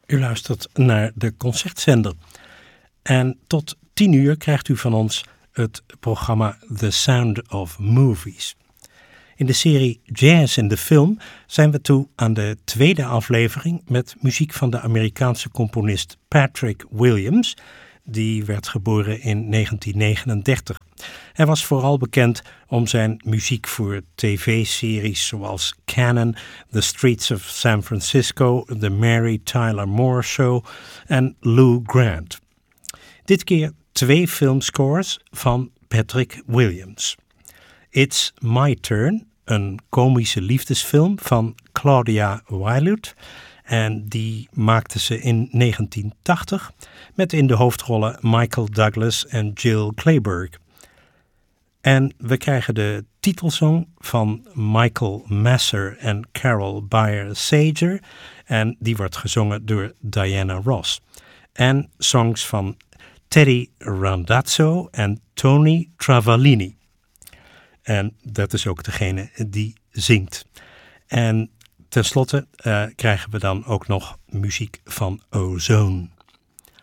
U luistert naar de Concertzender. En tot 10 uur krijgt u van ons het programma The Sound of Movies. In de serie Jazz in de Film zijn we toe aan de tweede aflevering met muziek van de Amerikaanse componist Patrick Williams. Die werd geboren in 1939. Hij was vooral bekend om zijn muziek voor tv-series zoals Cannon, The Streets of San Francisco, The Mary Tyler Moore Show en Lou Grant. Dit keer 2 filmscores van Patrick Williams. It's My Turn, een komische liefdesfilm van Claudia Weilut. En die maakte ze in 1980 met in de hoofdrollen Michael Douglas en Jill Clayburgh. En we krijgen de titelsong van Michael Masser en Carol Bayer-Sager. En die wordt gezongen door Diana Ross. En songs van Teddy Randazzo en Tony Travaglini. En dat is ook degene die zingt. En ten slotte krijgen we dan ook nog muziek van Ozone.